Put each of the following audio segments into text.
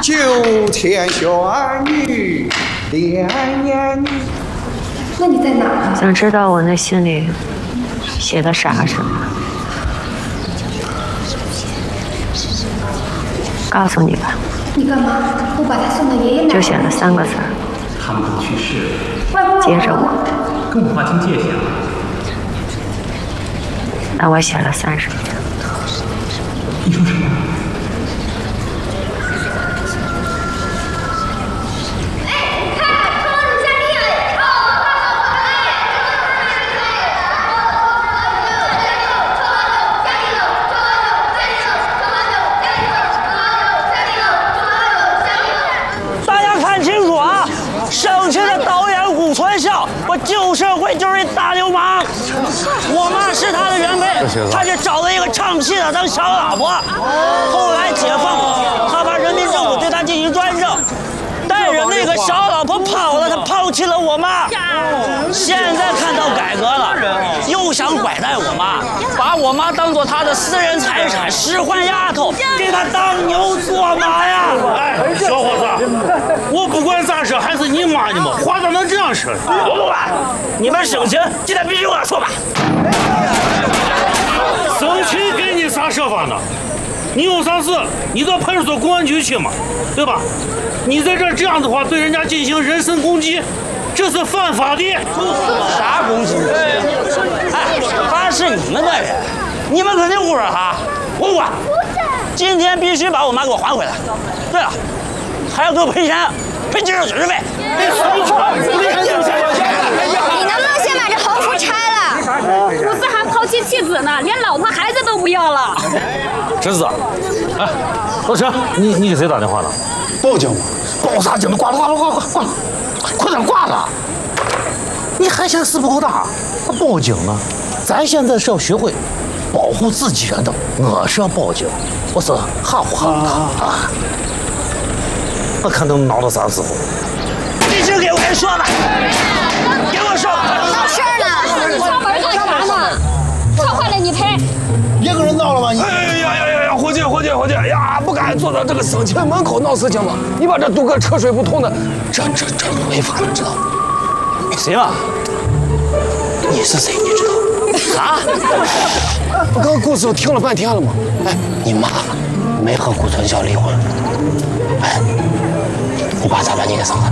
9天玄女连年。 那你在哪儿？ 想知道我那信里写的啥什么？告诉你吧。 你干嘛？我把他送到爷爷奶奶。 就写了3个字儿。 他们都去世了， 接着我。 跟我划清界限了。 那我写了30年。 你说什么？ 我旧社会就是一大流氓，我妈是他的原配，他是找了一个唱戏的当小老婆。后来解放了，他把人民政府对他进行专政，带着那个小老婆跑了，他抛弃了我妈。现在看到改革了，又想拐带我妈，把我妈当做他的私人财产，使唤丫头，给他当牛做马呀！ 哎，小伙子，我不管咋说，还是你妈呢嘛，话咋能这样说？ 我不管，你们生气，今天必须我说吧。 生气给你啥说法呢？你有啥事，你到派出所公安局去嘛，对吧？你在这样的话，对人家进行人身攻击，这是犯法的。 啥攻击？哎，他是你们的人，你们肯定侮辱他，我不管。今天必须把我妈给我还回来。对了，还要给我赔钱，赔精神损失费。 你能不能先把这横幅拆了？ 不是还抛弃妻子呢，连老婆孩子都不要了。 侄子，哎，老陈，你给谁打电话了？ 报警吗？ 报啥警？挂了，快点挂了！你还嫌事不够大？报警呢？咱现在是要学会保护自己人的，我是要报警，我是哈呼哈呼啊！我看能闹到啥时候？ 必须给我人说吧，给我说！ 闹事儿呢？ 敲门干啥呢？吵坏了你赔。 别跟人闹了吧你！ 哎呀，伙计呀，不该坐在这个生前门口闹事情嘛！你把这堵个车水不通的，这违法的，知道吗？ 谁嘛？ 你是谁？你知道？ 啊？ 我刚刚故事我听了半天了嘛。哎，你妈没和顾存孝离婚。哎，我爸咋把你给杀了？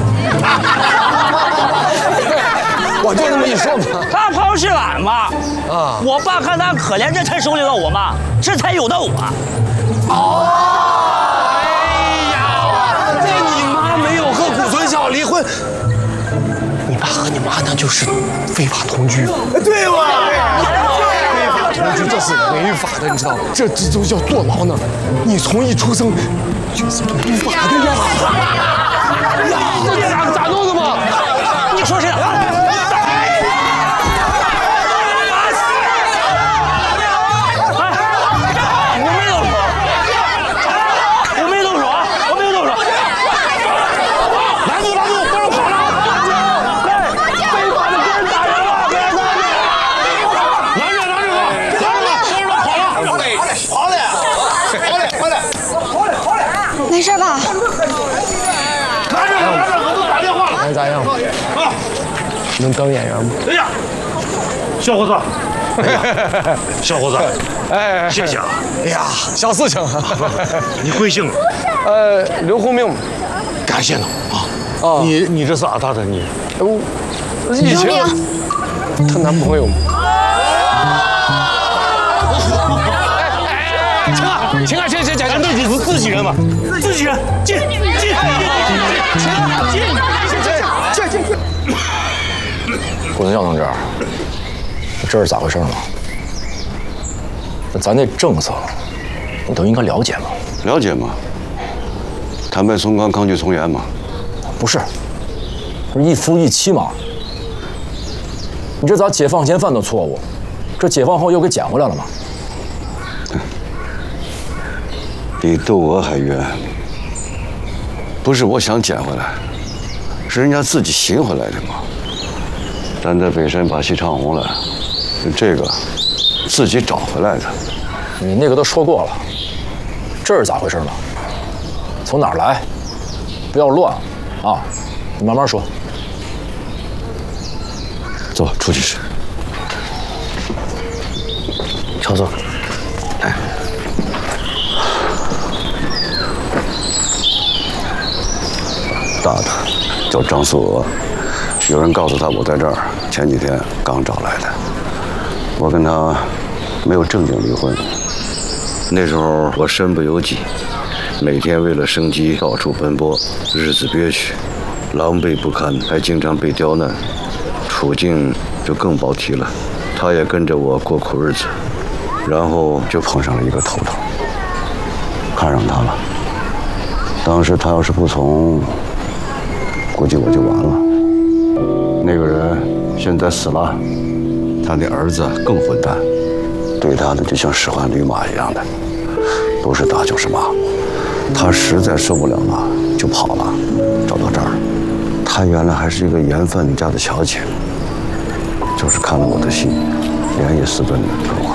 我就这么一说嘛。 他抛弃俺妈啊！我爸看他可怜，这才收留了我妈，这才有的我。 哦，哎呀，那你妈没有和顾存孝离婚，你爸和你妈那就是非法同居。 对嘛？ 非法同居这是违法的，你知道吗？这都叫坐牢呢。你从一出生就是违法的呀！呀，这咋弄的嘛？ 你说谁啊？ 没事吧？ 拿着，我都打电话了。 哎，咋样？ 啊， 能当演员吗？ 哎呀，小伙子，小伙子，哎，谢谢啊。 哎呀，小事情。 你贵姓？ 刘洪明。 感谢呢啊。你这是咋打的你？ 以前她男朋友。请啊， 咱这几是自己人嘛，自己人，进。 顾存孝同志，这是咋回事嘛？那咱这政策，你都应该了解嘛？ 了解嘛？坦白从宽，抗拒从严嘛？ 不是，不是一夫一妻嘛？你这咋解放前犯的错误，这解放后又给捡回来了吗？ 比窦娥还冤。不是我想捡回来，是人家自己寻回来的嘛。咱在北山把戏唱红了，这个自己找回来的。 你那个都说过了，这是咋回事嘛？从哪儿来， 不要乱啊！你慢慢说。 走，出去吃。 乔总， 哎，大的叫张素娥，有人告诉他我在这儿，前几天刚找来的。我跟他没有正经离婚，那时候我身不由己，每天为了生计到处奔波，日子憋屈，狼狈不堪，还经常被刁难，处境就更甭提了。他也跟着我过苦日子，然后就碰上了一个头头，看上他了。当时他要是不从，估计我就完了。那个人现在死了，他的儿子更混蛋，对他的就像使唤驴马一样的，不是打就是骂。他实在受不了了，就跑了，找到这儿。他原来还是一个盐贩家的小姐，就是看了我的戏，连夜私奔的走了。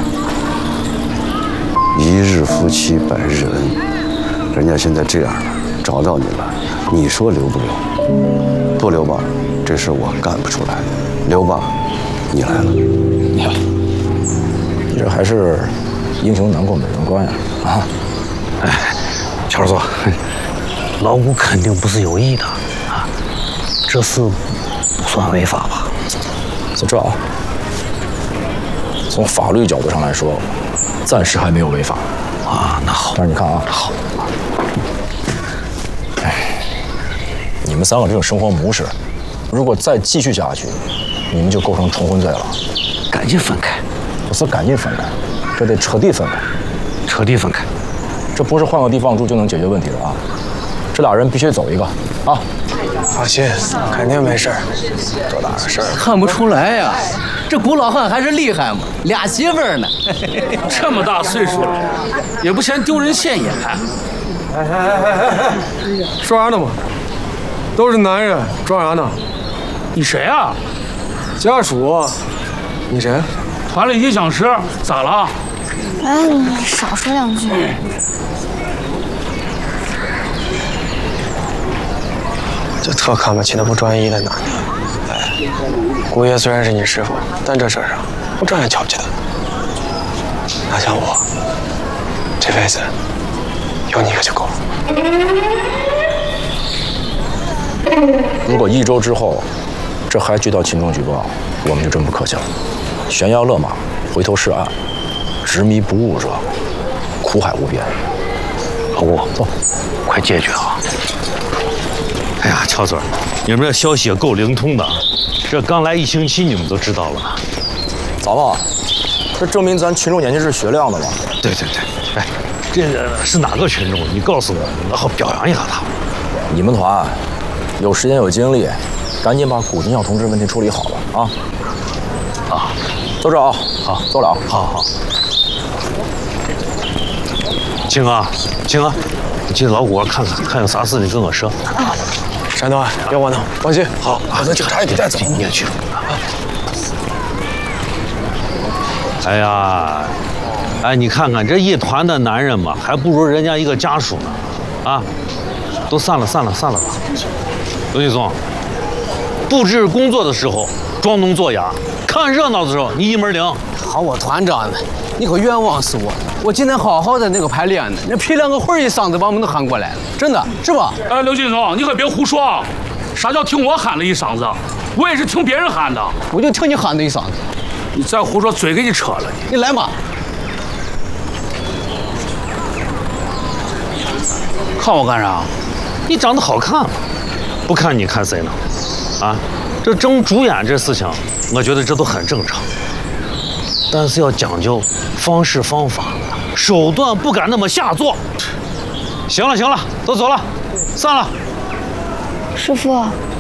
一日夫妻百日恩，人家现在这样了，找到你了，你说留不留？不留吧，这事我干不出来；留吧，你来了。 你看，你这还是英雄难过美人关呀！啊， 哎，乔总，老五肯定不是有意的啊，这事不算违法吧？ 就这啊，从法律角度上来说，暂时还没有违法啊。那好， 但是你看啊， 好， 哎，你们三个这种生活模式，如果再继续下去，你们就构成重婚罪了。 赶紧分开， 不是赶紧分开，这得彻底分开， 彻底分开。 这不是换个地方住就能解决问题的啊！这俩人必须走一个啊！ 放心，肯定没事儿。 多大个事儿？ 看不出来呀，这古老汉还是厉害嘛，俩媳妇儿呢。 这么大岁数了，也不嫌丢人现眼。 说啥呢嘛？都是男人，装啥呢？ 你谁啊？ 家属。你谁？ 团里音响师，咋了？ 哎，你少说两句。 就特看不起那不专一的男的。哎，姑爷虽然是你师傅，但这事儿上不照样瞧不起他。哪像我，这辈子有你一个就够了。 如果1周之后，这还接到群众举报，我们就真不客气了。悬崖勒马，回头是岸，执迷不悟者，苦海无边。 老吴，走，快解决啊！ 哎呀，乔嘴，你们这消息也够灵通的，这刚来1星期，你们都知道了。 咋了？这证明咱群众眼睛是雪亮的嘛？ 对对对，哎，这个是哪个群众？你告诉我，我好表扬一下他。 你们团有时间有精力，赶紧把古金校同志问题处理好了啊！啊，就这啊，好，走了啊， 好。青啊，你进老谷看看有啥事你跟我说。 山东，别窝囊，放心。 好，那警察也得带走。 你也去。哎呀，你看看这一团的男人嘛，还不如人家一个家属呢。啊，都散了吧。刘劲松，布置工作的时候装聋作哑，看热闹的时候你一门灵。 好，我团长呢，你可冤枉死我！我今天好好的那个排练呢，那批两个会一嗓子把我们都喊过来了，真的是吧？ 哎，刘劲松，你可别胡说啊！啥叫听我喊了一嗓子？我也是听别人喊的。 我就听你喊的一嗓子。 你再胡说，嘴给你扯了你来嘛！ 看我干啥？ 你长得好看嘛，不看你看谁呢？啊，这争主演这事情，我觉得这都很正常，但是要讲究方式方法，手段不敢那么下作。行了，都走了，散了。 师傅，